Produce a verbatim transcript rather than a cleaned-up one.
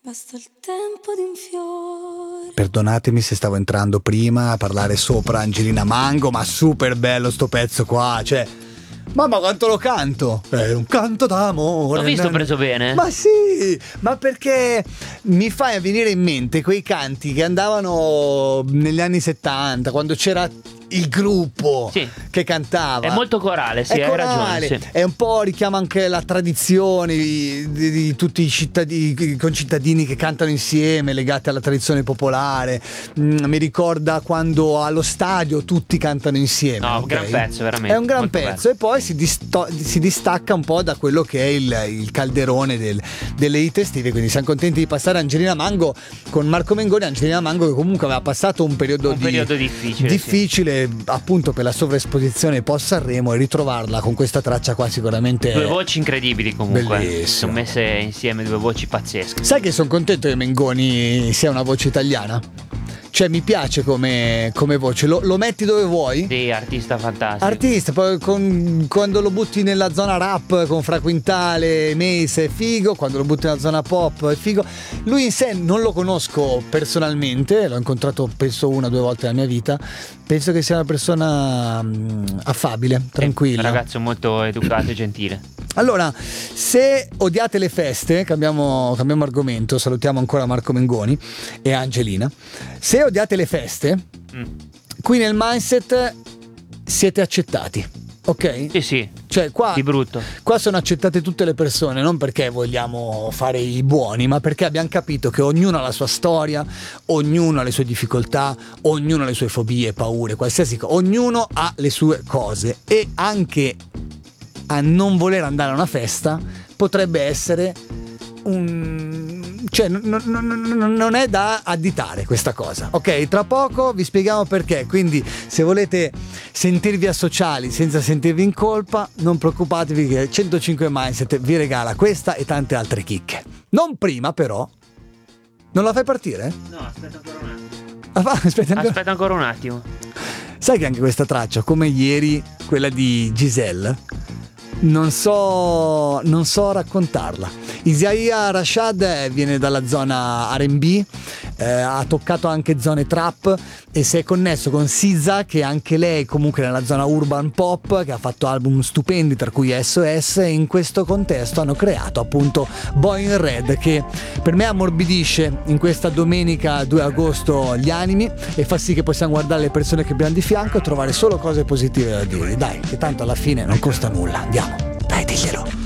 Basta il tempo di un fiore. Perdonatemi se stavo entrando prima a parlare sopra Angelina Mango, ma super bello sto pezzo qua, cioè mamma quanto lo canto, è un canto d'amore. L'ho visto preso bene. Ma sì, ma perché mi fai venire in mente quei canti che andavano negli anni settanta, quando c'era il gruppo sì. che cantava. È molto corale, sì, è hai corale, ragione. Sì. È un po' richiama anche la tradizione di, di, di tutti i cittadini, i concittadini che cantano insieme, legati alla tradizione popolare. Mm, mi ricorda quando allo stadio tutti cantano insieme. No, okay? un gran pezzo, veramente. È un gran molto pezzo bello. E poi si, disto- si distacca un po' da quello che è il, il calderone del, delle hit estive, quindi siamo contenti di passare Angelina Mango con Marco Mengoni. Angelina Mango che comunque aveva passato un periodo, un di, periodo difficile, difficile sì. appunto per la sovraesposizione post Sanremo, e ritrovarla con questa traccia qua sicuramente due voci incredibili comunque. Bellissimo. Sono messe insieme due voci pazzesche. Sai che sono contento che Mengoni sia una voce italiana? Cioè mi piace come, come voce, lo, lo metti dove vuoi? Sì, artista fantastico. Artista, poi con, quando lo butti nella zona rap con Fra Quintale, Mese, è figo, quando lo butti nella zona pop è figo. Lui in sé non lo conosco personalmente, l'ho incontrato penso una o due volte nella mia vita, penso che sia una persona mh, affabile, tranquilla. Sì, un ragazzo molto educato e gentile. Allora, se odiate le feste, cambiamo, cambiamo argomento, salutiamo ancora Marco Mengoni e Angelina. Se odiate le feste, mm. qui nel Mindset siete accettati, ok? Sì, sì. Cioè qua, di brutto. Qua sono accettate tutte le persone, non perché vogliamo fare i buoni, ma perché abbiamo capito che ognuno ha la sua storia, ognuno ha le sue difficoltà, ognuno ha le sue fobie, paure, qualsiasi cosa, ognuno ha le sue cose, e anche a non voler andare a una festa potrebbe essere un... cioè n- n- n- non è da additare questa cosa, ok? Tra poco vi spieghiamo perché, quindi se volete sentirvi asociali senza sentirvi in colpa, non preoccupatevi che centocinque Mindset vi regala questa e tante altre chicche. Non prima però. Non la fai partire? No, aspetta ancora un attimo. Ah, aspetta, ancora... aspetta ancora un attimo. Sai che anche questa traccia, come ieri quella di Giselle, non so non so raccontarla. Isaiah Rashad viene dalla zona R and B, eh, ha toccato anche zone trap e si è connesso con SZA, che anche lei comunque nella zona urban pop, che ha fatto album stupendi tra cui S O S, e in questo contesto hanno creato appunto Boy in Red, che per me ammorbidisce in questa domenica due agosto gli animi e fa sì che possiamo guardare le persone che abbiamo di fianco e trovare solo cose positive da dire. Dai, che tanto alla fine non costa nulla. Andiamo, dai, diglielo.